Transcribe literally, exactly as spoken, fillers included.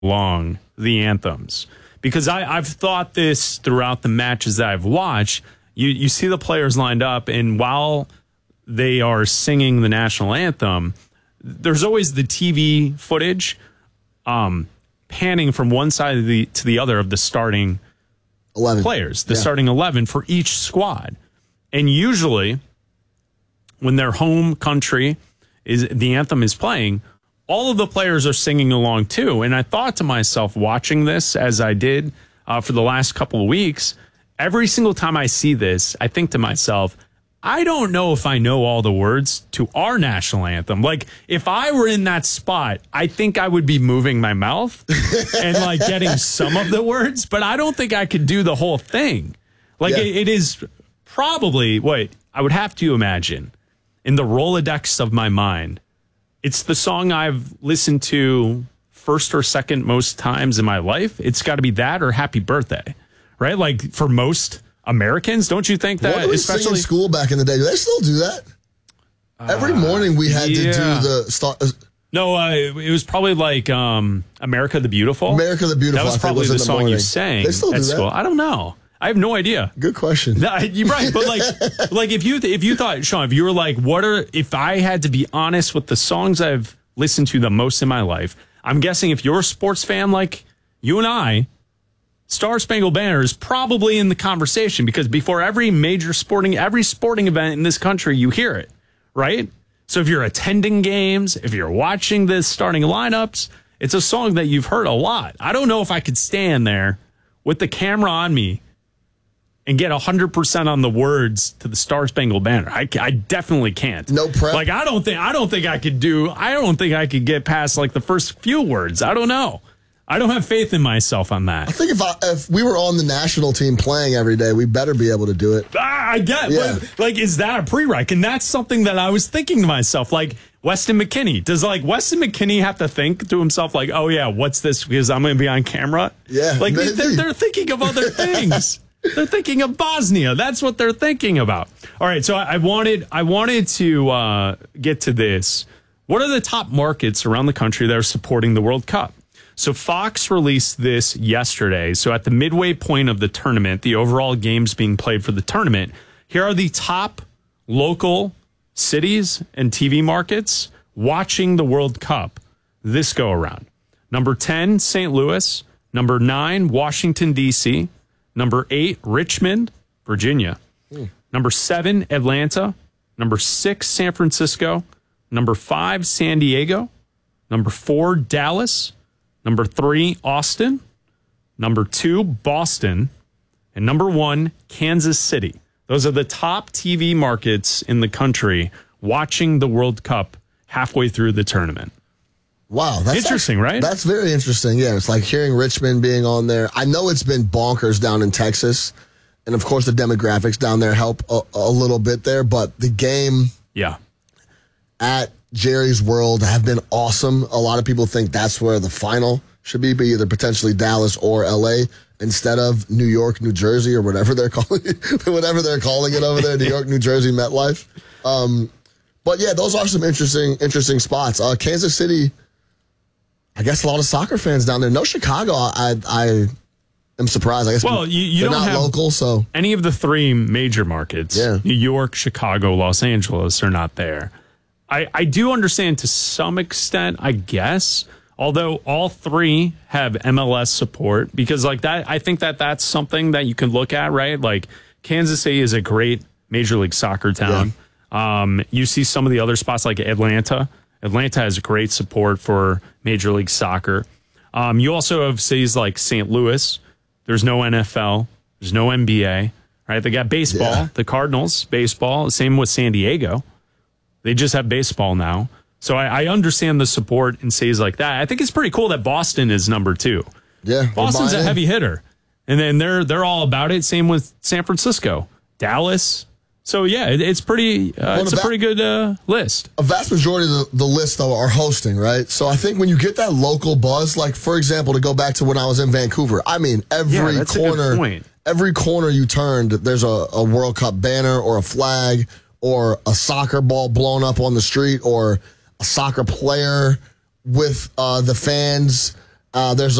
along the anthems. Because I, I've thought this throughout the matches that I've watched. You, you see the players lined up, and while they are singing the national anthem, there's always the T V footage um, panning from one side of the, to the other of the starting eleven players, the yeah. starting eleven for each squad. And usually when their home country is the anthem is playing, all of the players are singing along too. And I thought to myself, watching this as I did uh, for the last couple of weeks, every single time I see this, I think to myself, I don't know if I know all the words to our national anthem. Like, if I were in that spot, I think I would be moving my mouth and, like, getting some of the words, but I don't think I could do the whole thing. Like, yeah. it, it is probably, wait, I would have to imagine, in the Rolodex of my mind, it's the song I've listened to first or second most times in my life. It's got to be that or Happy Birthday, right? Like, for most Americans, don't you think that? What did we especially sing in school back in the day? Do they still do that? Uh, Every morning we had yeah. to do the start. No, uh, it was probably like um, America the Beautiful. America the Beautiful. That was probably was the, the song morning. You sang they still do at that? School. I don't know. I have no idea. Good question. No, you're right, but like, like if you if you thought, Sean, if you were like, what are if I had to be honest with the songs I've listened to the most in my life? I'm guessing if you're a sports fan like you and I, Star Spangled Banner is probably in the conversation because before every major sporting, every sporting event in this country, you hear it, right? So if you're attending games, if you're watching the starting lineups, it's a song that you've heard a lot. I don't know if I could stand there with the camera on me and get one hundred percent on the words to the Star Spangled Banner. I, I definitely can't. No prep. Like, I don't think, I don't think I could do, I don't think I could get past like the first few words. I don't know. I don't have faith in myself on that. I think if I, if we were on the national team playing every day, we better be able to do it. Ah, I get yeah. but, like, is that a prereq? And that's something that I was thinking to myself, like, Weston McKennie. Does, like, Weston McKennie have to think to himself, like, oh, yeah, what's this? Because I'm going to be on camera? Yeah. Like, they're, they're thinking of other things. They're thinking of Bosnia. That's what they're thinking about. All right, so I, I wanted I wanted to uh, get to this. What are the top markets around the country that are supporting the World Cup? So Fox released this yesterday. So at the midway point of the tournament, the overall games being played for the tournament, here are the top local cities and T V markets watching the World Cup this go around. Number ten, Saint Louis. Number nine, Washington, D C. Number eight, Richmond, Virginia. Mm. Number seven, Atlanta. Number six, San Francisco. Number five, San Diego. Number four, Dallas. Number three, Austin. Number two, Boston. And number one, Kansas City. Those are the top T V markets in the country watching the World Cup halfway through the tournament. Wow. That's interesting, actually, right? That's very interesting. Yeah, it's like hearing Richmond being on there. I know it's been bonkers down in Texas. And, of course, the demographics down there help a, a little bit there. But the game yeah, at Jerry's World have been awesome. A lot of people think that's where the final should be, be either potentially Dallas or L A instead of New York, New Jersey, or whatever they're calling it, whatever they're calling it over there, New York, New Jersey, MetLife. Um, but, yeah, those are some interesting interesting spots. Uh, Kansas City, I guess a lot of soccer fans down there. No Chicago, I I am surprised. I guess well, you, you they're don't not have local, so any of the three major markets, yeah. New York, Chicago, Los Angeles, are not there. I, I do understand to some extent, I guess, although all three have M L S support, because like that, I think that that's something that you can look at, right? Like Kansas City is a great Major League Soccer town. Yeah. Um, you see some of the other spots like Atlanta. Atlanta has great support for Major League Soccer. Um, you also have cities like Saint Louis. There's no N F L. There's no N B A, right? They got baseball, yeah. The Cardinals, baseball. Same with San Diego. They just have baseball now. So I, I understand the support in cities like that. I think it's pretty cool that Boston is number two. Yeah. Boston's a heavy hitter. And then they're they're all about it. Same with San Francisco, Dallas. So, yeah, it, it's pretty. Uh, well, it's a va- pretty good uh, list. A vast majority of the, the list, though, are hosting, right? So I think when you get that local buzz, like, for example, to go back to when I was in Vancouver, I mean, every yeah, that's corner, a good point. every corner you turned, there's a, a World Cup banner or a flag or a soccer ball blown up on the street or a soccer player with uh, the fans Uh, there's